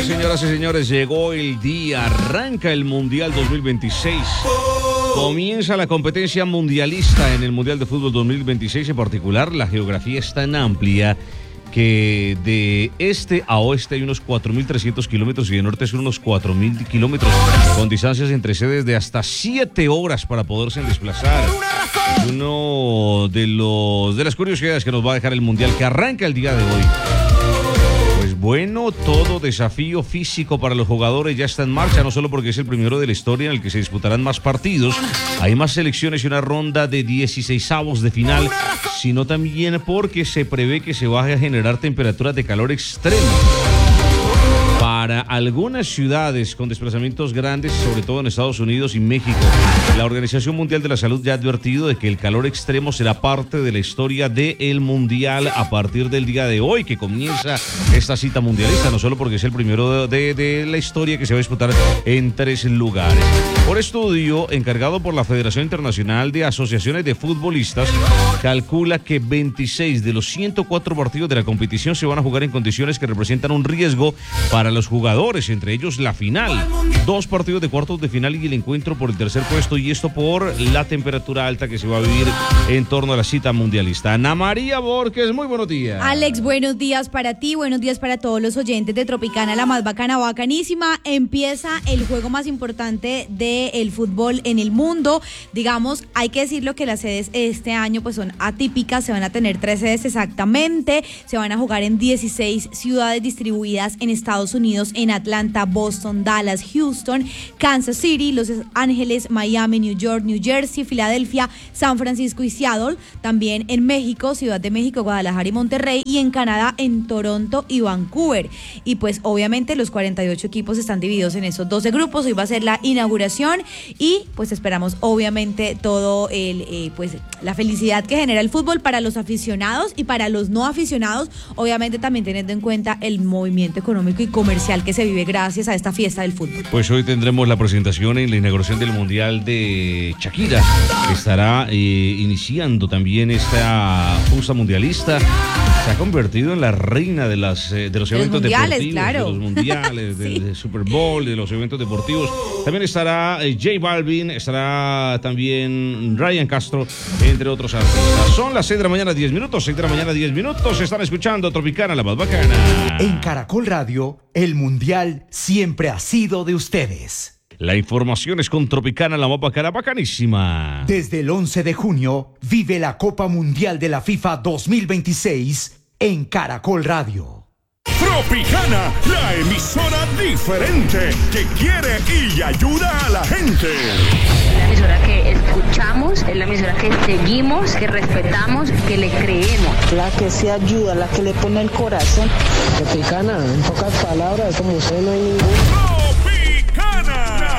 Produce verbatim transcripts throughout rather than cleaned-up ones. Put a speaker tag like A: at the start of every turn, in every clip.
A: Señoras y señores, llegó el día, arranca el Mundial dos mil veintiséis. Comienza la competencia mundialista en el Mundial de Fútbol dos mil veintiséis. En particular, la geografía es tan amplia que de este a oeste hay unos cuatro mil trescientos kilómetros y de norte son unos cuatro mil kilómetros, con distancias entre sedes de hasta siete horas para poderse desplazar. Es uno de los de las curiosidades que nos va a dejar el Mundial, que arranca el día de hoy. Pues bueno, todo desafío físico para los jugadores ya está en marcha, no solo porque es el primero de la historia en el que se disputarán más partidos, hay más selecciones y una ronda de dieciseisavos de final, sino también porque se prevé que se vaya a generar temperaturas de calor extremo. Para algunas ciudades con desplazamientos grandes, sobre todo en Estados Unidos y México, la Organización Mundial de la Salud ya ha advertido de que el calor extremo será parte de la historia del Mundial a partir del día de hoy, que comienza esta cita mundialista, no solo porque es el primero de, de la historia que se va a disputar en tres lugares. Por estudio encargado por la Federación Internacional de Asociaciones de Futbolistas, calcula que veintiséis de los ciento cuatro partidos de la competición se van a jugar en condiciones que representan un riesgo para los jugadores, entre ellos la final, dos partidos de cuartos de final y el encuentro por el tercer puesto, y esto por la temperatura alta que se va a vivir en torno a la cita mundialista. Ana María Borges, muy buenos días.
B: Alex, buenos días para ti, buenos días para todos los oyentes de Tropicana, la más bacana, bacanísima. Empieza el juego más importante del fútbol en el mundo. Digamos, hay que decirlo que las sedes este año pues son atípicas, se van a tener tres sedes exactamente, se van a jugar en dieciséis ciudades distribuidas en Estados Unidos, en Atlanta, Boston, Dallas, Houston, Kansas City, Los Ángeles, Miami, New York, New Jersey, Filadelfia, San Francisco y Seattle. También en México, Ciudad de México, Guadalajara y Monterrey. Y en Canadá, en Toronto y Vancouver. Y pues obviamente los cuarenta y ocho equipos están divididos en esos doce grupos. Hoy va a ser la inauguración y pues esperamos obviamente todo el eh, pues la felicidad que genera el fútbol para los aficionados y para los no aficionados, obviamente también teniendo en cuenta el movimiento económico y comercial que se vive gracias a esta fiesta del fútbol.
A: Pues hoy tendremos la presentación en la inauguración del Mundial de Shakira, que estará eh, iniciando también esta justa mundialista. Se ha convertido en la reina de, las, eh, de los
B: de
A: eventos
B: los mundiales,
A: deportivos,
B: claro.
A: de los mundiales,
B: Sí.
A: del, del Super Bowl, de los eventos deportivos. También estará eh, J Balvin, estará también Ryan Castro, entre otros artistas. Son las seis de la mañana, diez minutos, seis de la mañana, diez minutos. Están escuchando Tropicana, la más bacana.
C: En Caracol Radio, el Mundial siempre ha sido de ustedes.
A: La información es con Tropicana, la más bacana, bacanísima.
C: Desde el once de junio, vive la Copa Mundial de la FIFA dos mil veintiséis en Caracol Radio.
D: Tropicana, la emisora diferente que quiere y ayuda a la gente.
E: La emisora que escuchamos, es la emisora que seguimos, que respetamos, que le creemos.
F: La que se ayuda, la que le pone el corazón. Tropicana, en pocas palabras, como usted no hay ningún.
D: Tropicana, la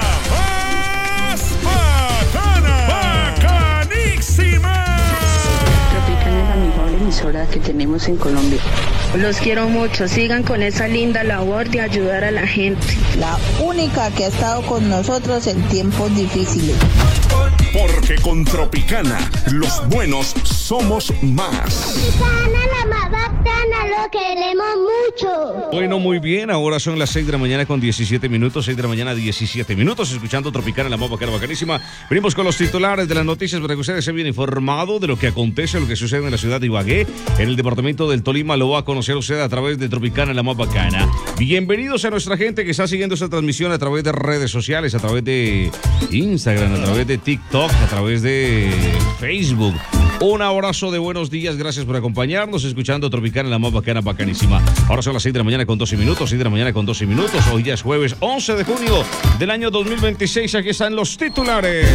D: más bacana, bacanísima.
E: Tropicana es la mejor emisora que tenemos en Colombia. Los quiero mucho, sigan con esa linda labor de ayudar a la gente.
F: La única que ha estado con nosotros en tiempos difíciles.
D: Porque con Tropicana, los buenos somos más.
G: Tropicana, la más bacana, lo queremos mucho.
A: Bueno, muy bien, ahora son las seis de la mañana con diecisiete minutos, seis de la mañana, diecisiete minutos, escuchando Tropicana, la más bacana, bacanísima. Venimos con los titulares de las noticias para que ustedes se bien informados de lo que acontece, lo que sucede en la ciudad de Ibagué, en el departamento del Tolima. Lo va a conocer usted a través de Tropicana, la más bacana. Bienvenidos a nuestra gente que está siguiendo esta transmisión a través de redes sociales, a través de Instagram, a través de TikTok, a través de Facebook. Un abrazo de buenos días, gracias por acompañarnos, escuchando Tropicana, la más bacana, bacanísima. Ahora son las seis de la mañana con doce minutos, seis de la mañana con doce minutos. Hoy ya es jueves once de junio del año dos mil veintiséis. Aquí están los titulares.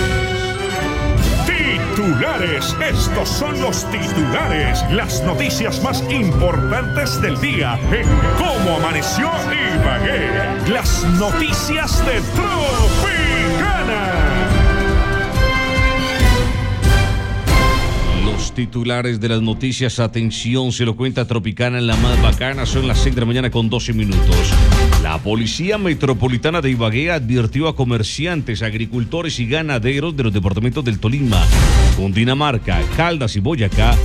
D: Titulares, estos son los titulares, las noticias más importantes del día en Cómo Amaneció Ibagué. Las noticias de Tropicana.
A: Los titulares de las noticias, atención, se lo cuenta Tropicana en la más bacana, son las seis de la mañana con doce minutos. La Policía Metropolitana de Ibagué advirtió a comerciantes, agricultores y ganaderos de los departamentos del Tolima, Cundinamarca, Caldas y Boyacá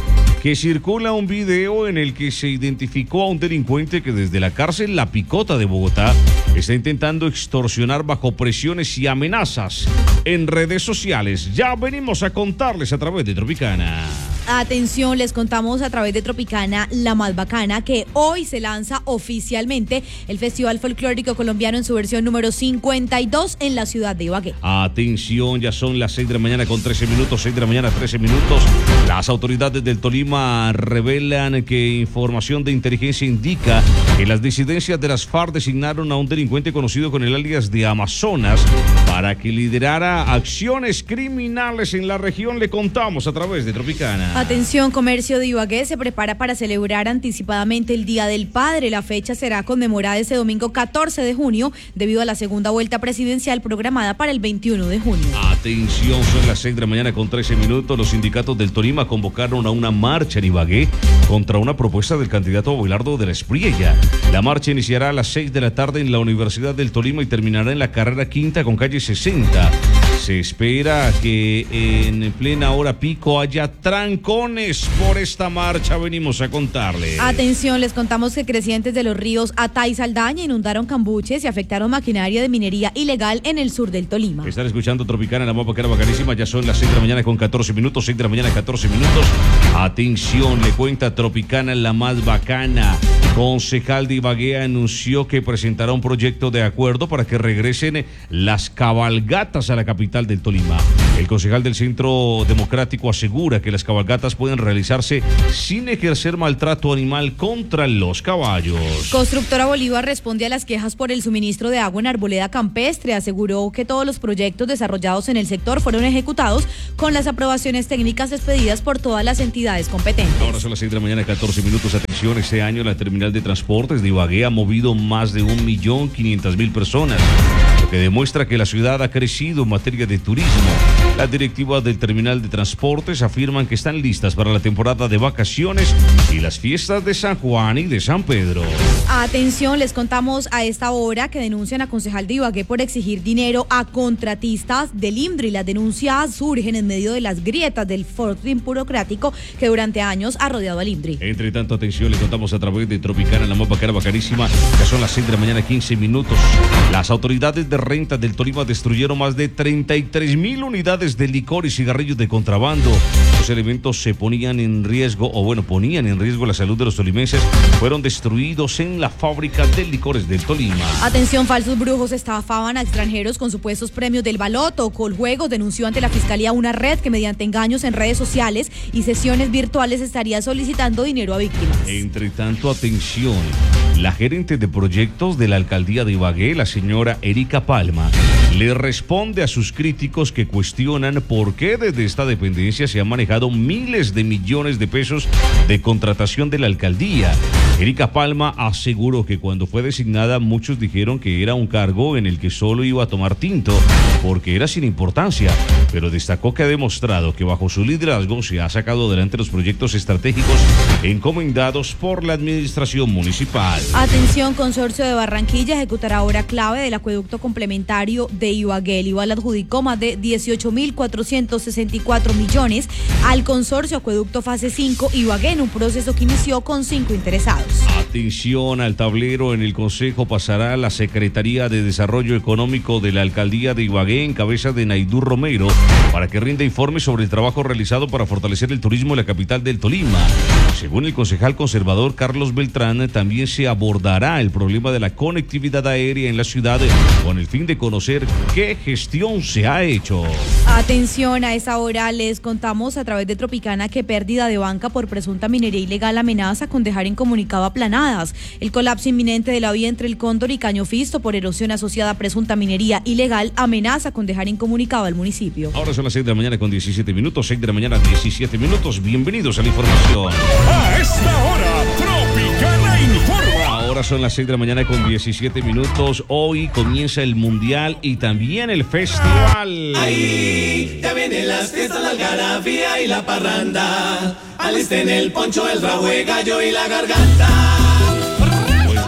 A: que circula un video en el que se identificó a un delincuente que desde la cárcel La Picota de Bogotá está intentando extorsionar bajo presiones y amenazas en redes sociales. Ya venimos a contarles a través de Tropicana.
B: Atención, les contamos a través de Tropicana La Más Bacana que hoy se lanza oficialmente el Festival Folclórico Colombiano en su versión número cincuenta y dos en la ciudad de Ibagué.
A: Atención, ya son las seis de la mañana con trece minutos, seis de la mañana, trece minutos. Las autoridades del Tolima revelan que información de inteligencia indica que las disidencias de las FARC designaron a un delincuente conocido con el alias de Amazonas para que liderara acciones criminales en la región. Le contamos a través de Tropicana.
B: Atención, comercio de Ibagué se prepara para celebrar anticipadamente el Día del Padre. La fecha será conmemorada este domingo catorce de junio debido a la segunda vuelta presidencial programada para el veintiuno de junio.
A: Atención, son las seis de la mañana con trece minutos. Los sindicatos del Tolima convocaron a una marcha en Ibagué contra una propuesta del candidato Abelardo de la Espriella. La marcha iniciará a las seis de la tarde en la Universidad del Tolima y terminará en la carrera quinta con calle sesenta. Se espera que en plena hora pico haya trancones por esta marcha. Venimos a contarles.
B: Atención, les contamos que crecientes de los ríos Ata y Saldaña inundaron cambuches y afectaron maquinaria de minería ilegal en el sur del Tolima.
A: Están escuchando Tropicana, la más bacana, bacanísima. Ya son las seis de la mañana con catorce minutos, seis de la mañana, catorce minutos. Atención, le cuenta Tropicana, la más bacana. Concejal de Ibagué anunció que presentará un proyecto de acuerdo para que regresen las cabalgatas a la capital del Tolima. El concejal del Centro Democrático asegura que las cabalgatas pueden realizarse sin ejercer maltrato animal contra los caballos.
B: Constructora Bolívar responde a las quejas por el suministro de agua en Arboleda Campestre. Aseguró que todos los proyectos desarrollados en el sector fueron ejecutados con las aprobaciones técnicas expedidas por todas las entidades competentes.
A: Ahora son las seis de la mañana, catorce minutos. Atención, este año la terminal de transportes de Ibagué ha movido más de un millón quinientas mil personas, lo que demuestra que la ciudad ha crecido en materia de turismo. Las directivas del terminal de transportes afirman que están listas para la temporada de vacaciones y las fiestas de San Juan y de San Pedro.
B: Atención, les contamos a esta hora que denuncian a concejal de Ibagué por exigir dinero a contratistas del INDRI. Las denuncias surgen en medio de las grietas del fortín burocrático que durante años ha rodeado al INDRI.
A: Entre tanto, atención, les contamos a través de Tropicana, la más bacana, bacanísima. Ya son las seis de la mañana, quince minutos. Las autoridades de renta del Tolima destruyeron más de treinta y tres mil unidades de licor y cigarrillos de contrabando. Los elementos se ponían en riesgo, o bueno, ponían en riesgo la salud de los tolimenses. Fueron destruidos en la fábrica de licores del Tolima.
B: Atención, falsos brujos estafaban a extranjeros con supuestos premios del baloto. Coljuegos denunció ante la fiscalía una red que mediante engaños en redes sociales y sesiones virtuales estaría solicitando dinero a víctimas.
A: Entre tanto, atención, la gerente de proyectos de la alcaldía de Ibagué, la señora Erika Palma, le responde a sus críticos que cuestionan por qué desde esta dependencia se han manejado miles de millones de pesos de contratación de la alcaldía. Erika Palma aseguró que cuando fue designada muchos dijeron que era un cargo en el que solo iba a tomar tinto porque era sin importancia, pero destacó que ha demostrado que bajo su liderazgo se ha sacado adelante los proyectos estratégicos encomendados por la administración municipal.
B: Atención, Consorcio de Barranquilla ejecutará obra clave del acueducto complementario de Ibagué. El Igual adjudicó más de dieciocho mil cuatrocientos sesenta y cuatro millones al consorcio Acueducto Fase cinco Ibagué en un proceso que inició con cinco interesados.
A: Atención, al tablero en el Consejo pasará la Secretaría de Desarrollo Económico de la Alcaldía de Ibagué en cabeza de Naidú Romero para que rinda informes sobre el trabajo realizado para fortalecer el turismo en la capital del Tolima. Según el concejal conservador Carlos Beltrán, también se abordará el problema de la conectividad aérea en la ciudad con el fin de conocer qué gestión se ha hecho.
B: Atención, a esa hora les contamos a través de Tropicana que pérdida de banca por presunta minería ilegal amenaza con dejar incomunicado a Planadas. El colapso inminente de la vía entre el Cóndor y Cañofisto por erosión asociada a presunta minería ilegal amenaza con dejar incomunicado al municipio.
A: Ahora son las seis de la mañana con diecisiete minutos, seis de la mañana, diecisiete minutos. Bienvenidos a la información.
D: A esta hora, Tropicana informa.
A: Ahora son las seis de la mañana con diecisiete minutos. Hoy comienza el Mundial y también el Festival.
H: Ahí ya vienen las fiestas, la algarabía y la parranda. Alisten el poncho, el rabo de gallo y la garganta.
A: Pues bueno,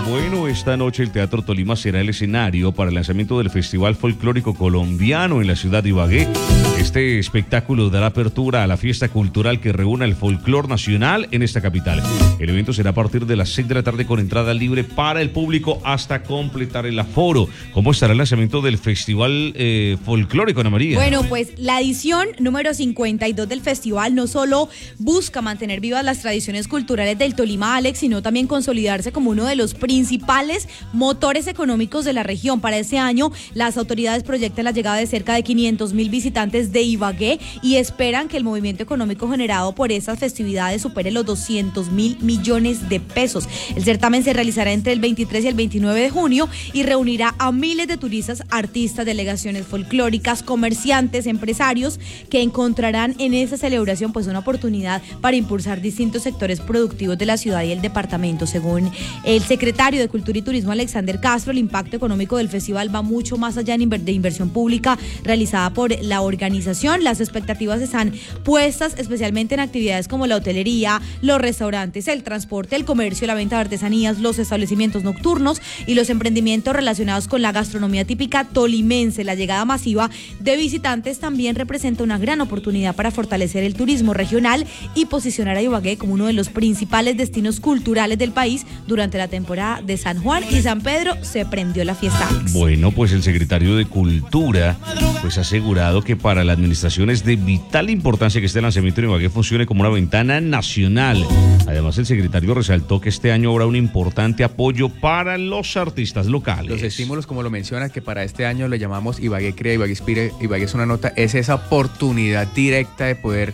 A: bueno, esta noche el Teatro Tolima será el escenario para el lanzamiento del Festival Folclórico Colombiano en la ciudad de Ibagué. Este espectáculo dará apertura a la fiesta cultural que reúna el folclor nacional en esta capital. El evento será a partir de las seis de la tarde con entrada libre para el público hasta completar el aforo. ¿Cómo estará el lanzamiento del Festival eh, Folclórico, Ana María?
B: Bueno, pues la edición número cincuenta y dos del festival no solo busca mantener vivas las tradiciones culturales del Tolima, Alex, sino también consolidarse como uno de los principales motores económicos de la región. Para este año, las autoridades proyectan la llegada de cerca de quinientos mil visitantes de Ibagué y esperan que el movimiento económico generado por estas festividades supere los doscientos mil millones de pesos. El certamen se realizará entre el veintitrés y el veintinueve de junio y reunirá a miles de turistas, artistas, delegaciones folclóricas, comerciantes, empresarios que encontrarán en esta celebración pues una oportunidad para impulsar distintos sectores productivos de la ciudad y el departamento. Según el secretario de Cultura y Turismo, Alexander Castro, el impacto económico del festival va mucho más allá de inversión pública realizada por la organización. Las expectativas están puestas especialmente en actividades como la hotelería, los restaurantes, el transporte, el comercio, la venta de artesanías, los establecimientos nocturnos y los emprendimientos relacionados con la gastronomía típica tolimense. La llegada masiva de visitantes también representa una gran oportunidad para fortalecer el turismo regional y posicionar a Ibagué como uno de los principales destinos culturales del país. Durante la temporada de San Juan y San Pedro se prendió la fiesta, Alex.
A: Bueno, pues el secretario de Cultura pues ha asegurado que para la administración es de vital importancia que este lanzamiento en Ibagué funcione como una ventana nacional. Además, el secretario resaltó que este año habrá un importante apoyo para los artistas locales.
I: Los estímulos, como lo menciona, que para este año le llamamos Ibagué Crea, Ibagué Inspire, Ibagué es una nota, es esa oportunidad directa de poder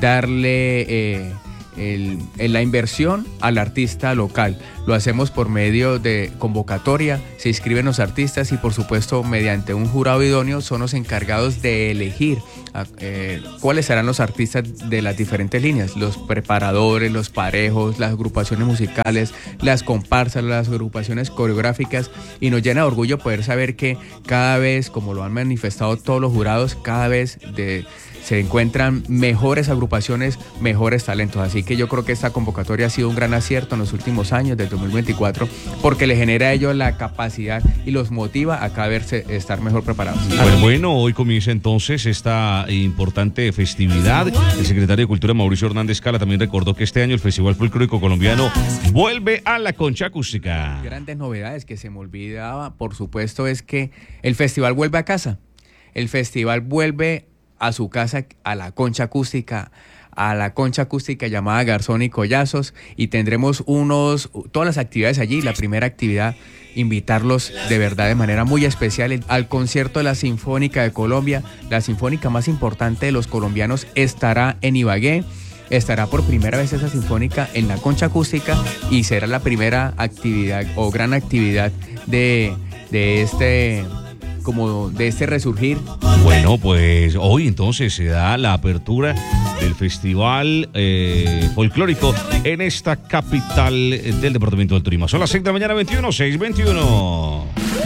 I: darle eh, el, el, la inversión al artista local. Lo hacemos por medio de convocatoria, se inscriben los artistas y por supuesto mediante un jurado idóneo son los encargados de elegir eh, cuáles serán los artistas de las diferentes líneas, los preparadores, los parejos, las agrupaciones musicales, las comparsas, las agrupaciones coreográficas, y nos llena de orgullo poder saber que cada vez, como lo han manifestado todos los jurados, cada vez de se encuentran mejores agrupaciones, mejores talentos. Así que yo creo que esta convocatoria ha sido un gran acierto en los últimos años del dos mil veinticuatro, porque le genera a ellos la capacidad y los motiva a cada vez estar mejor preparados.
A: Pues bueno, hoy comienza entonces esta importante festividad. El secretario de Cultura, Mauricio Hernández Cala, también recordó que este año el Festival Folclórico Colombiano vuelve a la Concha Acústica.
I: Grandes novedades que se me olvidaba, por supuesto, es que el festival vuelve a casa. El festival vuelve a su casa, a la Concha Acústica, a la Concha Acústica llamada Garzón y Collazos, y tendremos unos, todas las actividades allí. La primera actividad, invitarlos de verdad de manera muy especial al concierto de la Sinfónica de Colombia. La sinfónica más importante de los colombianos estará en Ibagué. Estará por primera vez esa sinfónica en la Concha Acústica y será la primera actividad o gran actividad de, de este... como de este resurgir.
A: Bueno, pues hoy entonces se da la apertura del Festival eh, Folclórico en esta capital del departamento del Tolima. Son las seis de la mañana, veintiuno, seis veintiuno.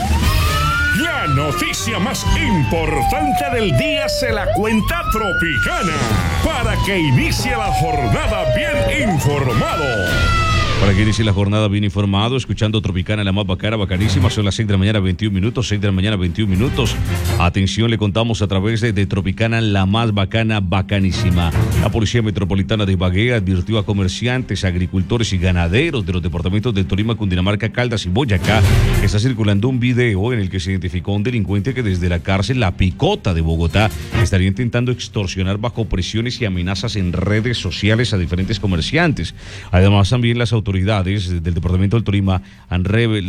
D: La noticia más importante del día se la cuenta Tropicana, para que inicie la jornada bien informado.
A: Para que inicie la jornada bien informado, escuchando Tropicana, la más bacana, bacanísima. Son las seis de la mañana, veintiún minutos, seis de la mañana, veintiún minutos. Atención, le contamos a través de, de Tropicana, la más bacana, bacanísima. La Policía Metropolitana de Ibagué advirtió a comerciantes, agricultores y ganaderos de los departamentos de Tolima, Cundinamarca, Caldas y Boyacá que está circulando un video en el que se identificó a un delincuente que desde la cárcel La Picota de Bogotá estaría intentando extorsionar bajo presiones y amenazas en redes sociales a diferentes comerciantes. Además, también las autoridades autoridades del departamento del Tolima han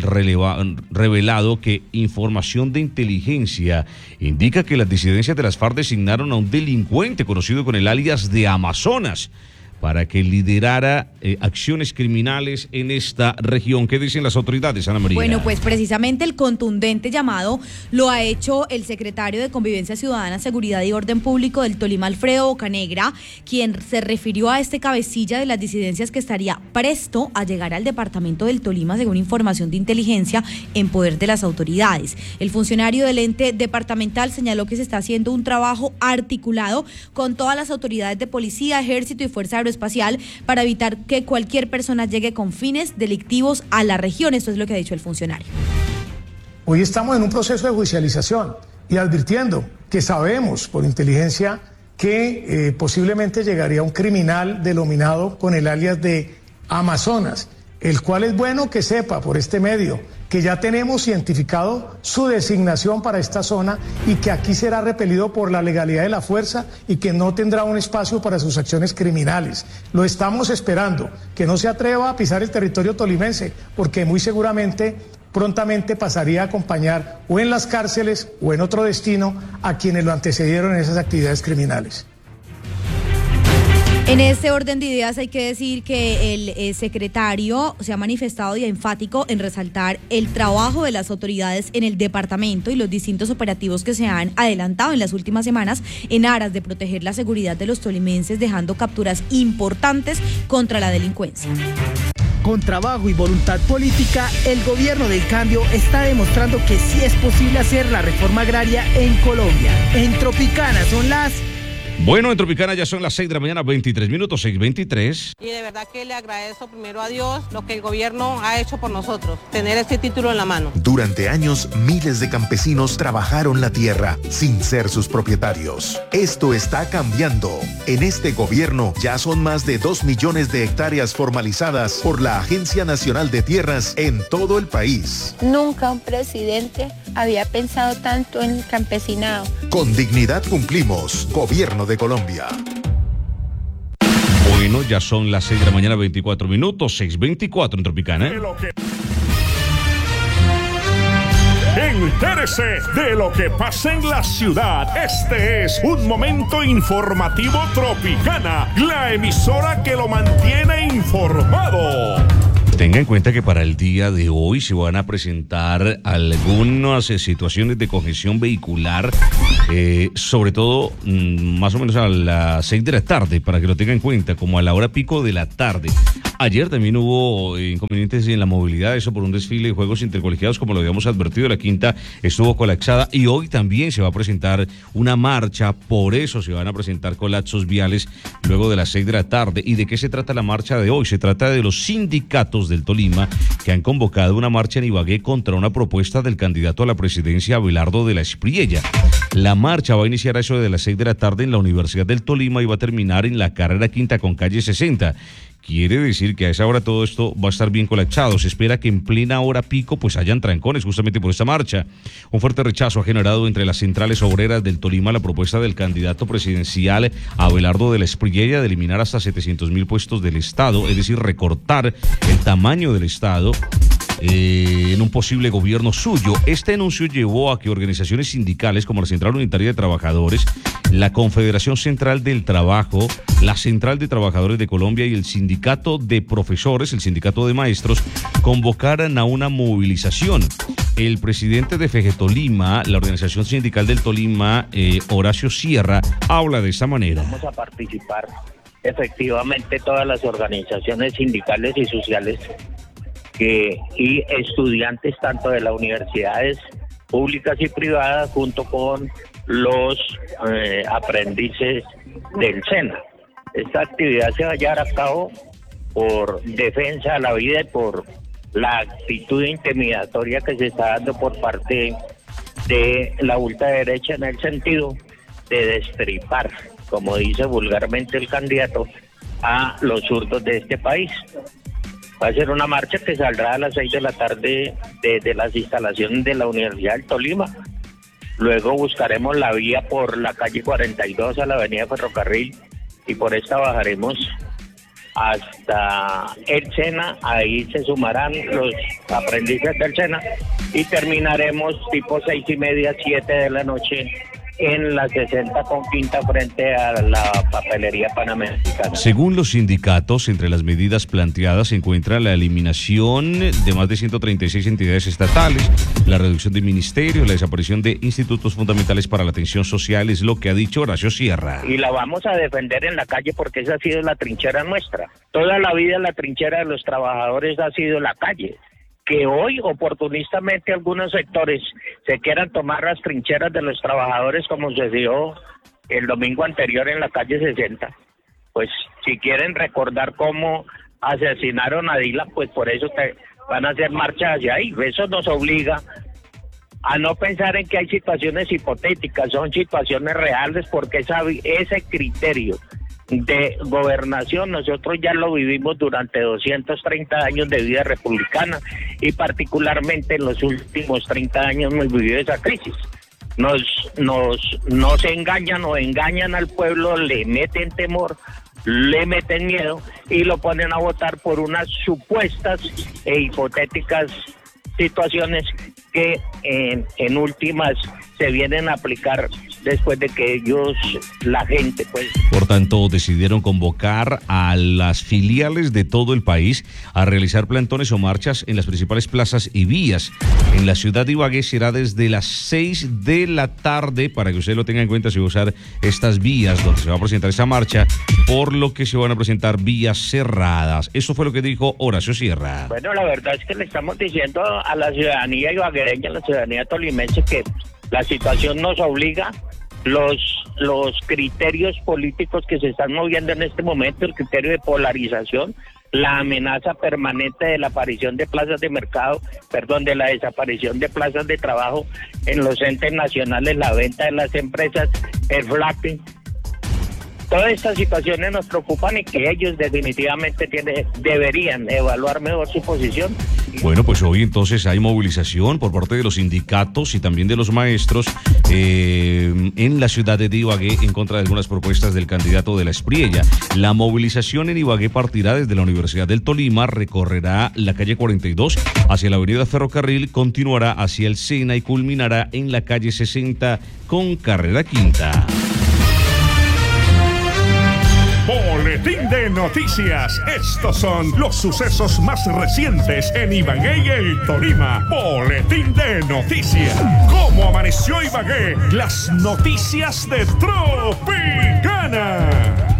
A: revelado que información de inteligencia indica que las disidencias de las FARC designaron a un delincuente conocido con el alias de Amazonas para que liderara eh, acciones criminales en esta región. ¿Qué dicen las autoridades, Ana María?
B: Bueno, pues precisamente el contundente llamado lo ha hecho el secretario de Convivencia Ciudadana, Seguridad y Orden Público del Tolima, Alfredo Bocanegra, quien se refirió a este cabecilla de las disidencias que estaría presto a llegar al departamento del Tolima, según información de inteligencia en poder de las autoridades. El funcionario del ente departamental señaló que se está haciendo un trabajo articulado con todas las autoridades de policía, ejército y fuerza aérea aeroespacial para evitar que cualquier persona llegue con fines delictivos a la región. Esto es lo que ha dicho el funcionario.
J: Hoy estamos en un proceso de judicialización y advirtiendo que sabemos por inteligencia que eh, posiblemente llegaría un criminal denominado con el alias de Amazonas, el cual es bueno que sepa por este medio que ya tenemos identificado su designación para esta zona y que aquí será repelido por la legalidad de la fuerza y que no tendrá un espacio para sus acciones criminales. Lo estamos esperando, que no se atreva a pisar el territorio tolimense, porque muy seguramente prontamente pasaría a acompañar o en las cárceles o en otro destino a quienes lo antecedieron en esas actividades criminales.
B: En este orden de ideas hay que decir que el eh, secretario se ha manifestado y enfático en resaltar el trabajo de las autoridades en el departamento y los distintos operativos que se han adelantado en las últimas semanas en aras de proteger la seguridad de los tolimenses, dejando capturas importantes contra la delincuencia.
K: Con trabajo y voluntad política, el gobierno del cambio está demostrando que sí es posible hacer la reforma agraria en Colombia. En Tropicana son las...
A: Bueno, en Tropicana ya son las seis de la mañana, veintitrés minutos, seis veintitrés.
L: Y de verdad que le agradezco primero a Dios lo que el gobierno ha hecho por nosotros, tener este título en la mano.
M: Durante años, miles de campesinos trabajaron la tierra sin ser sus propietarios. Esto está cambiando. En este gobierno ya son más de dos millones de hectáreas formalizadas por la Agencia Nacional de Tierras en todo el país.
N: Nunca un presidente había pensado tanto en el campesinado.
M: Con dignidad cumplimos. Gobierno de Colombia.
A: Bueno, ya son las seis de la mañana, veinticuatro minutos, seis veinticuatro en Tropicana.
D: Entérese de lo que pasa en la ciudad. Este es un momento informativo Tropicana, la emisora que lo mantiene informado.
A: Tenga en cuenta que para el día de hoy se van a presentar algunas eh, situaciones de congestión vehicular, eh, sobre todo mm, más o menos a las seis de la tarde, para que lo tenga en cuenta, como a la hora pico de la tarde. Ayer también hubo eh, inconvenientes en la movilidad, eso por un desfile de juegos intercolegiados, como lo habíamos advertido, la quinta estuvo colapsada y hoy también se va a presentar una marcha, por eso se van a presentar colapsos viales luego de las seis de la tarde. ¿Y de qué se trata la marcha de hoy? Se trata de los sindicatos del Tolima que han convocado una marcha en Ibagué contra una propuesta del candidato a la presidencia Abelardo de la Espriella. La marcha va a iniciar a eso de las seis de la tarde en la Universidad del Tolima y va a terminar en la carrera quinta con calle sesenta. Quiere decir que a esa hora todo esto va a estar bien colapsado. Se espera que en plena hora pico pues hayan trancones justamente por esta marcha. Un fuerte rechazo ha generado entre las centrales obreras del Tolima la propuesta del candidato presidencial Abelardo de la Espriella de eliminar hasta setecientos mil puestos del Estado, es decir, recortar el tamaño del Estado Eh, en un posible gobierno suyo. Este anuncio llevó a que organizaciones sindicales como la Central Unitaria de Trabajadores, la Confederación Central del Trabajo, la Central de Trabajadores de Colombia y el Sindicato de Profesores, el Sindicato de Maestros, convocaran a una movilización. El presidente de FEGETolima, la organización sindical del Tolima, eh, Horacio Sierra, habla de esta manera.
O: Vamos a participar efectivamente todas las organizaciones sindicales y sociales que, y estudiantes tanto de las universidades públicas y privadas junto con los eh, aprendices del SENA. Esta actividad se va a llevar a cabo por defensa de la vida y por la actitud intimidatoria que se está dando por parte de la ultraderecha en el sentido de destripar, como dice vulgarmente el candidato, a los zurdos de este país. Va a ser una marcha que saldrá a las seis de la tarde de, de las instalaciones de la Universidad del Tolima. Luego buscaremos la vía por la calle cuarenta y dos a la avenida Ferrocarril y por esta bajaremos hasta el SENA. Ahí se sumarán los aprendices del SENA y terminaremos tipo seis y media, siete de la noche en la sesenta con quinta frente a la papelería panamericana.
A: Según los sindicatos, entre las medidas planteadas se encuentra la eliminación de más de ciento treinta y seis entidades estatales, la reducción de ministerios, la desaparición de institutos fundamentales para la atención social, es lo que ha dicho Horacio Sierra.
O: Y la vamos a defender en la calle porque esa ha sido la trinchera nuestra. Toda la vida la trinchera de los trabajadores ha sido la calle. Que hoy oportunistamente algunos sectores se quieran tomar las trincheras de los trabajadores como se dio el domingo anterior en la calle sesenta, pues Si quieren recordar cómo asesinaron a Dylan, pues por eso te van a hacer marchas hacia ahí. Eso nos obliga a no pensar en que hay situaciones hipotéticas, son situaciones reales, porque esa, ese criterio de gobernación nosotros ya lo vivimos durante doscientos treinta años de vida republicana, y particularmente en los últimos treinta años hemos vivido esa crisis. Nos, nos, nos engañan o engañan al pueblo, le meten temor, le meten miedo y lo ponen a votar por unas supuestas e hipotéticas situaciones que en, en últimas se vienen a aplicar después de que ellos, la gente, pues...
A: Por tanto, decidieron convocar a las filiales de todo el país a realizar plantones o marchas en las principales plazas y vías. En la ciudad de Ibagué será desde las seis de la tarde, para que usted lo tenga en cuenta si va a usar estas vías donde se va a presentar esta marcha, por lo que se van a presentar vías cerradas. Eso fue lo que dijo Horacio Sierra.
O: Bueno, la verdad es que le estamos diciendo a la ciudadanía ibaguereña, a la ciudadanía tolimense, que la situación nos obliga. Los, los criterios políticos que se están moviendo en este momento, el criterio de polarización, la amenaza permanente de la aparición de plazas de mercado, perdón, de la desaparición de plazas de trabajo en los entes nacionales, la venta de las empresas, el flapping. Todas estas situaciones nos preocupan y que ellos definitivamente tiene, deberían evaluar mejor su posición.
A: Bueno, pues hoy entonces hay movilización por parte de los sindicatos y también de los maestros eh, en la ciudad de Ibagué en contra de algunas propuestas del candidato de la Espriella. La movilización en Ibagué partirá desde la Universidad del Tolima, recorrerá la calle cuarenta y dos hacia la avenida Ferrocarril, continuará hacia el Sena y culminará en la calle sesenta con Carrera Quinta.
D: Boletín de noticias. Estos son los sucesos más recientes en Ibagué y el Tolima. Boletín de noticias. ¿Cómo amaneció Ibagué? Las noticias de Tropicana.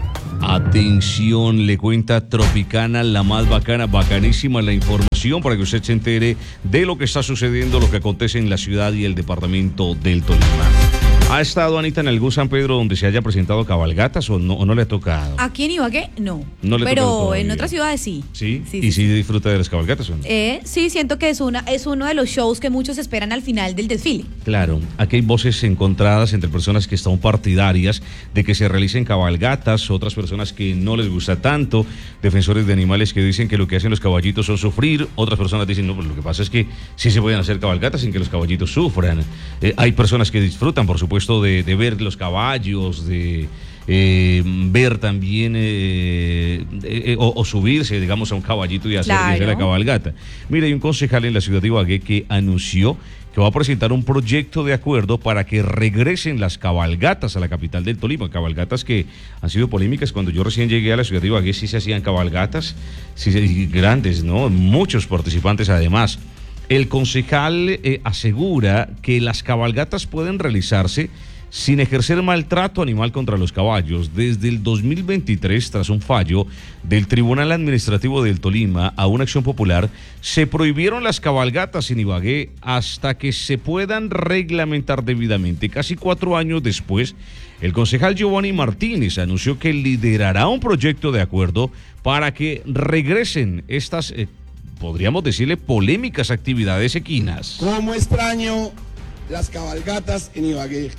A: Atención, le cuenta Tropicana, la más bacana, bacanísima la información para que usted se entere de lo que está sucediendo, lo que acontece en la ciudad y el departamento del Tolima. ¿Ha estado, Anita, en algún San Pedro donde se haya presentado cabalgatas o no, o no le ha tocado?
B: ¿Aquí en Ibagué? No.
A: No le ha
B: Pero
A: tocado todavía.
B: En otras ciudades sí.
A: ¿Sí?
B: Sí,
A: ¿Y
B: sí,
A: sí, sí disfruta de las cabalgatas o no?
B: Eh, sí, siento que es, una, es uno de los shows que muchos esperan al final del desfile.
A: Claro, aquí hay voces encontradas entre personas que están partidarias de que se realicen cabalgatas, otras personas que no les gusta tanto, defensores de animales que dicen que lo que hacen los caballitos son sufrir, otras personas dicen, no, pues lo que pasa es que sí se pueden hacer cabalgatas sin que los caballitos sufran. Eh, hay personas que disfrutan, por supuesto, de, de ver los caballos, de eh, ver también eh, eh, o, o subirse, digamos, a un caballito y hacer,
B: Claro.
A: y hacer la cabalgata. Mira, hay un concejal en la ciudad de Ibagué que anunció que va a presentar un proyecto de acuerdo para que regresen las cabalgatas a la capital del Tolima, cabalgatas que han sido polémicas. Cuando yo recién llegué a la ciudad de Ibagué sí se hacían cabalgatas, sí, sí, grandes, ¿no? Muchos participantes además. El concejal eh, asegura que las cabalgatas pueden realizarse sin ejercer maltrato animal contra los caballos. Desde el dos mil veintitrés, tras un fallo del Tribunal Administrativo del Tolima a una acción popular, se prohibieron las cabalgatas en Ibagué hasta que se puedan reglamentar debidamente. Casi cuatro años después, el concejal Giovanni Martínez anunció que liderará un proyecto de acuerdo para que regresen estas, eh, podríamos decirle, polémicas actividades equinas.
P: ¿Cómo extraño las cabalgatas en Ibagué?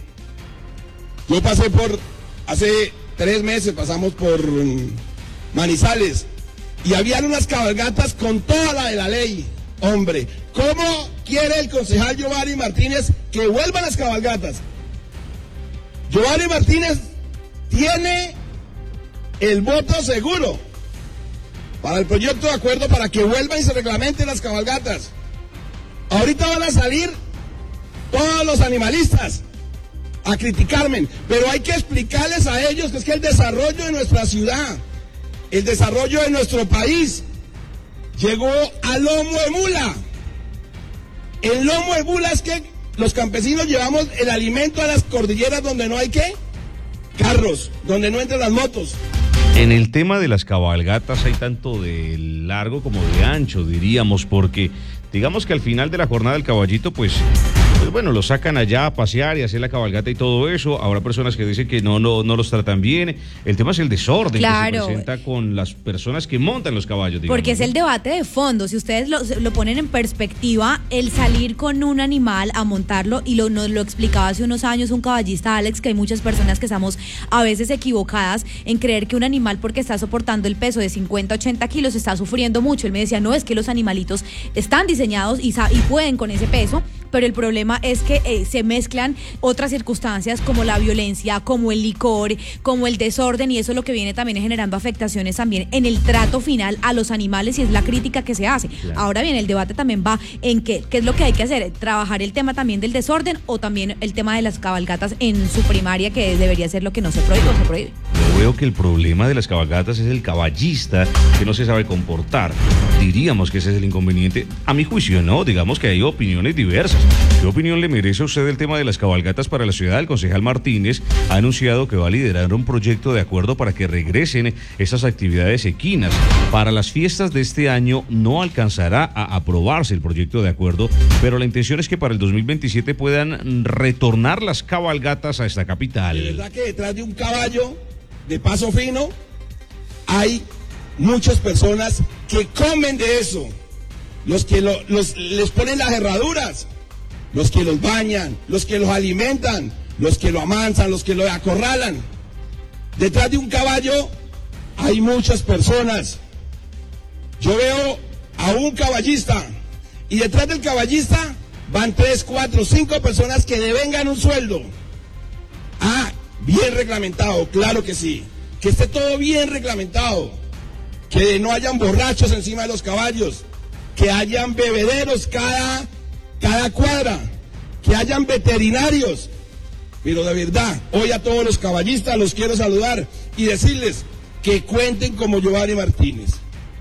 P: Yo pasé por, hace tres meses pasamos por um, Manizales y habían unas cabalgatas con toda la de la ley. Hombre, ¿cómo quiere el concejal Giovanni Martínez que vuelvan las cabalgatas? Giovanni Martínez tiene el voto seguro para el proyecto de acuerdo para que vuelvan y se reglamenten las cabalgatas. Ahorita van a salir todos los animalistas a criticarme, pero hay que explicarles a ellos que es que el desarrollo de nuestra ciudad, el desarrollo de nuestro país, llegó al lomo de mula. El lomo de mula es que los campesinos llevamos el alimento a las cordilleras donde no hay ¿qué? Carros, donde no entran las motos.
A: En el tema de las cabalgatas hay tanto de largo como de ancho, diríamos, porque digamos que al final de la jornada del caballito, pues pues bueno, los sacan allá a pasear y hacer la cabalgata y todo eso. Habrá personas que dicen que no, no, no los tratan bien. El tema es el desorden
B: Claro.
A: que se presenta con las personas que montan los caballos, digamos,
B: Porque es
A: ¿no?
B: el debate de fondo. Si ustedes lo, lo ponen en perspectiva, el salir con un animal a montarlo, y lo, nos lo explicaba hace unos años un caballista, Alex, que hay muchas personas que estamos a veces equivocadas en creer que un animal, porque está soportando el peso de cincuenta, ochenta kilos, está sufriendo mucho. Él me decía, no, es que los animalitos están diseñados y, y pueden con ese peso, pero el problema es que eh, se mezclan otras circunstancias como la violencia, como el licor, como el desorden, y eso es lo que viene también generando afectaciones también en el trato final a los animales, y es la crítica que se hace. Claro. Ahora bien, el debate también va en qué, qué es lo que hay que hacer, trabajar el tema también del desorden o también el tema de las cabalgatas en su primaria, que debería ser lo que no se prohíbe o se prohíbe.
A: Yo veo que el problema de las cabalgatas es el caballista que no se sabe comportar. Diríamos que ese es el inconveniente. A mi juicio, no. Digamos que hay opiniones diversas. ¿Qué opinión le merece a usted el tema de las cabalgatas para la ciudad? El concejal Martínez ha anunciado que va a liderar un proyecto de acuerdo para que regresen esas actividades equinas. Para las fiestas de este año no alcanzará a aprobarse el proyecto de acuerdo, pero la intención es que para el dos mil veintisiete puedan retornar las cabalgatas a esta capital.
P: De verdad que detrás de un caballo de paso fino hay muchas personas que comen de eso, los que lo, los, les ponen las herraduras, los que los bañan, los que los alimentan, los que lo amansan, los que lo acorralan. Detrás de un caballo hay muchas personas. Yo veo a un caballista y detrás del caballista van tres, cuatro, cinco personas que devengan un sueldo. Ah, bien reglamentado, claro que sí. Que esté todo bien reglamentado. Que no hayan borrachos encima de los caballos. Que hayan bebederos cada, cada cuadra. Que hayan veterinarios. Pero de verdad, hoy a todos los caballistas los quiero saludar y decirles que cuenten como Giovanni Martínez.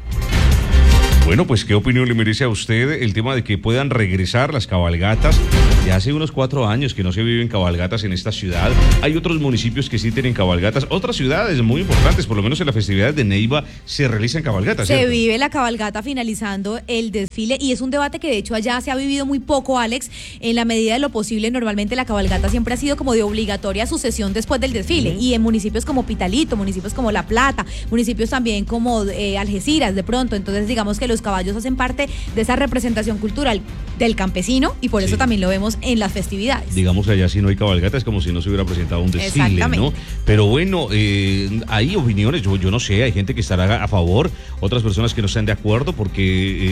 A: Bueno, pues ¿qué opinión le merece a usted el tema de que puedan regresar las cabalgatas? Ya hace unos cuatro años que no se viven cabalgatas en esta ciudad. Hay otros municipios que sí tienen cabalgatas. Otras ciudades muy importantes, por lo menos en las festividades de Neiva, se realizan cabalgatas,
B: Se
A: ¿cierto?
B: vive la cabalgata finalizando el desfile, y es un debate que de hecho allá se ha vivido muy poco, Alex. En la medida de lo posible, normalmente la cabalgata siempre ha sido como de obligatoria sucesión después del desfile. Uh-huh. Y en municipios como Pitalito, municipios como La Plata, municipios también como eh, Algeciras, de pronto. Entonces digamos que los caballos hacen parte de esa representación cultural del campesino, y por eso sí. también lo vemos en las festividades.
A: Digamos que allá si no hay cabalgata es como si no se hubiera presentado un desfile, ¿no? Pero bueno, eh, hay opiniones, yo, yo no sé, hay gente que estará a favor, otras personas que no están de acuerdo, porque... Eh,